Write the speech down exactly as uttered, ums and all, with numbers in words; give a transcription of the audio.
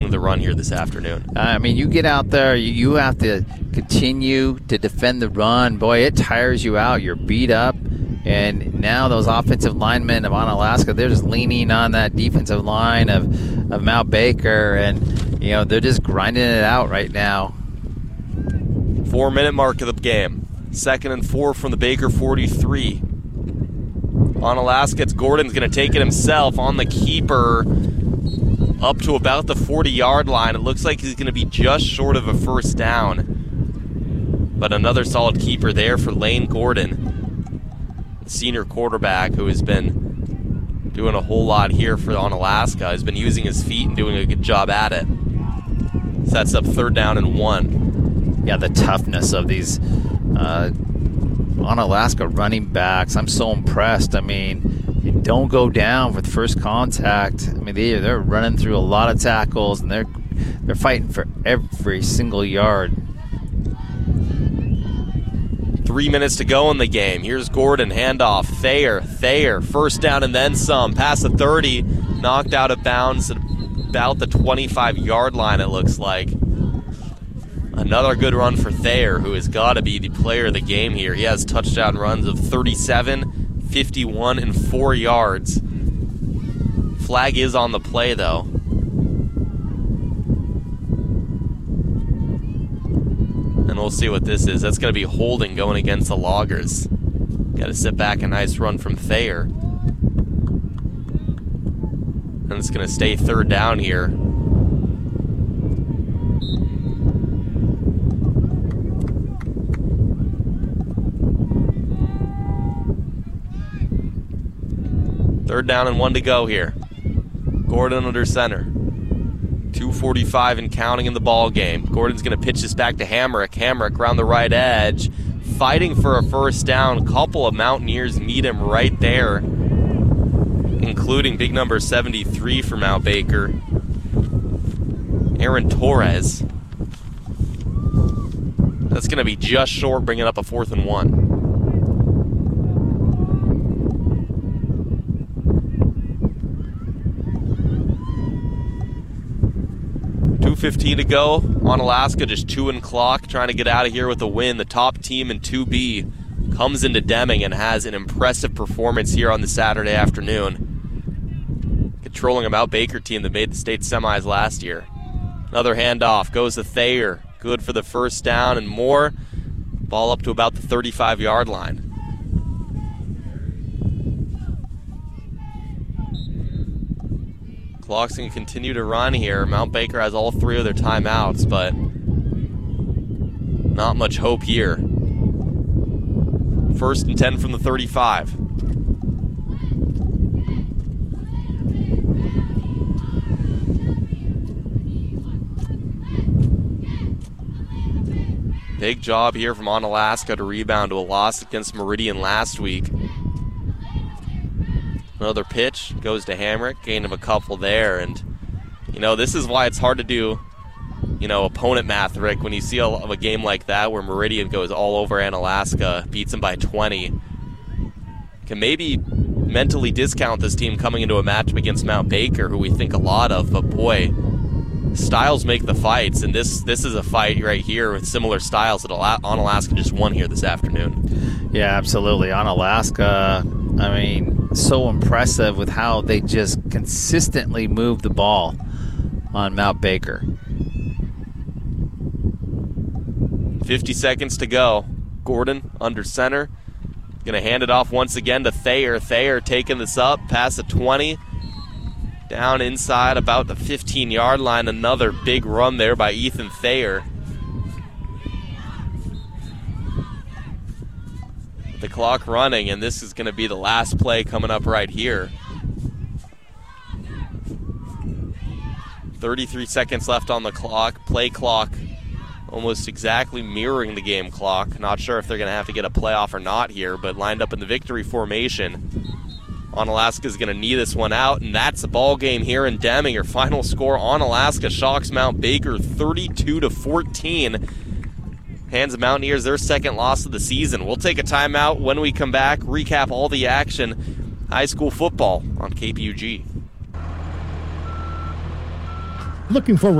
of the run here this afternoon. I mean, you get out there, you, you have to continue to defend the run. Boy, it tires you out. You're beat up. And now those offensive linemen of Onalaska, they're just leaning on that defensive line of, of Mount Baker. And, you know, they're just grinding it out right now. Four-minute mark of the game. Second and four from the Baker forty-three. Onalaska, it's Gordon's going to take it himself on the keeper up to about the forty-yard line. It looks like he's going to be just short of a first down. But another solid keeper there for Lane Gordon, the senior quarterback who has been doing a whole lot here for Onalaska. He's been using his feet and doing a good job at it. Sets up third down and one. Yeah, the toughness of these uh, Onalaska running backs. I'm so impressed. I mean, you don't go down with first contact. I mean, they, they're running through a lot of tackles, and they're they're fighting for every single yard. Three minutes to go in the game. Here's Gordon, handoff. Thayer, Thayer, first down and then some. Past the thirty, knocked out of bounds at about the twenty-five-yard line, it looks like. Another good run for Thayer, who has got to be the player of the game here. He has touchdown runs of thirty-seven, fifty-one, and four yards. Flag is on the play, though. And we'll see what this is. That's going to be holding going against the Loggers. Got to sit back, a nice run from Thayer. And it's going to stay third down here. Third down and one to go here. Gordon under center. two forty-five and counting in the ball game. Gordon's going to pitch this back to Hamrick. Hamrick around the right edge, fighting for a first down. A couple of Mountaineers meet him right there, including big number seventy-three for Mount Baker, Aaron Torres. That's going to be just short, bringing up a fourth and one. two fifteen to go. Onalaska just chewing clock, trying to get out of here with a win. The top team in two B comes into Deming and has an impressive performance here on the Saturday afternoon, controlling a Mount Baker team that made the state semis last year. Another handoff goes to Thayer. Good for the first down and more. Ball up to about the thirty-five-yard line. Clock's going to continue to run here. Mount Baker has all three of their timeouts, but not much hope here. First and ten from the thirty-five. Big job here from Onalaska to rebound to a loss against Meridian last week. Another pitch goes to Hamrick, gain of a couple there, and you know, this is why it's hard to do, you know, opponent math, Rick, when you see a, a game like that where Meridian goes all over Onalaska, beats them by twenty. Can maybe mentally discount this team coming into a matchup against Mount Baker, who we think a lot of, but boy, styles make the fights, and this this is a fight right here with similar styles that Onalaska just won here this afternoon. Yeah, absolutely. Onalaska, I mean, so impressive with how they just consistently move the ball on Mount Baker. fifty seconds to go. Gordon under center. Going to hand it off once again to Thayer. Thayer taking this up past the twenty. Down inside about the fifteen-yard line. Another big run there by Ethan Thayer. The clock running, and this is going to be the last play coming up right here. thirty-three seconds left on the clock. Play clock almost exactly mirroring the game clock. Not sure if they're going to have to get a playoff or not here, but lined up in the victory formation. Onalaska is going to knee this one out, and that's the ball game here in Deming. Your final score: Onalaska shocks Mount Baker thirty-two to fourteen. Hands the Mountaineers their second loss of the season. We'll take a timeout. When we come back, recap all the action. High school football on K P U G. Looking for